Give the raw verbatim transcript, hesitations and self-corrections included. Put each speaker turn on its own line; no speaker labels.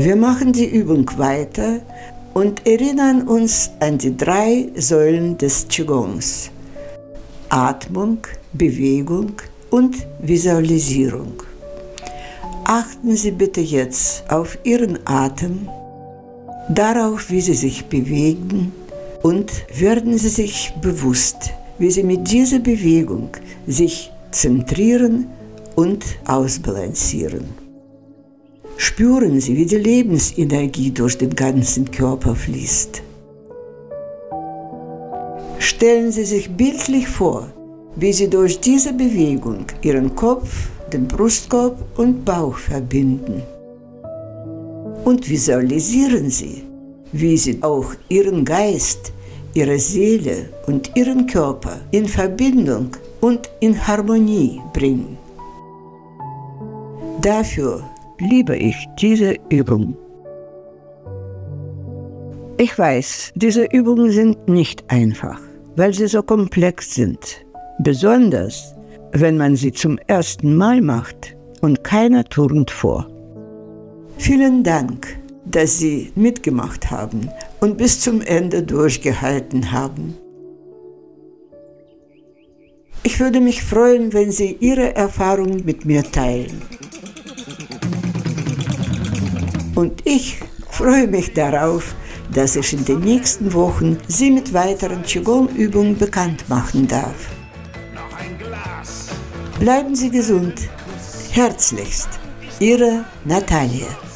Wir machen die Übung weiter und erinnern uns an die drei Säulen des Qigongs: Atmung, Bewegung und Visualisierung. Achten Sie bitte jetzt auf Ihren Atem, darauf, wie Sie sich bewegen, und werden Sie sich bewusst, wie Sie mit dieser Bewegung sich zentrieren und ausbalancieren. Spüren Sie, wie die Lebensenergie durch den ganzen Körper fließt. Stellen Sie sich bildlich vor, wie Sie durch diese Bewegung Ihren Kopf, den Brustkorb und Bauch verbinden. Und visualisieren Sie, wie Sie auch Ihren Geist, Ihre Seele und Ihren Körper in Verbindung und in Harmonie bringen. Dafür liebe ich diese Übung. Ich weiß, diese Übungen sind nicht einfach, weil sie so komplex sind, besonders wenn man sie zum ersten Mal macht und keiner turnt vor. Vielen Dank, dass Sie mitgemacht haben und bis zum Ende durchgehalten haben. Ich würde mich freuen, wenn Sie Ihre Erfahrungen mit mir teilen. Und ich freue mich darauf, dass ich in den nächsten Wochen Sie mit weiteren Qigong-Übungen bekannt machen darf. Bleiben Sie gesund. Herzlichst, Ihre Natalia.